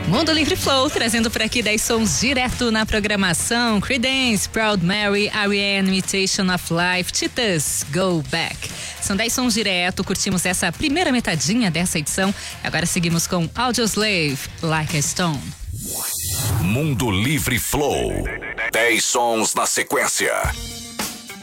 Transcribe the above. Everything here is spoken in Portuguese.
Mundo Livre Flow, trazendo por aqui 10 sons direto na programação. Creedence, Proud Mary, R.E.M., Imitation of Life, Titãs, Go Back. São 10 sons direto, curtimos essa primeira metadinha dessa edição. Agora seguimos com Audioslave, Like a Stone. Mundo Livre Flow, 10 sons na sequência.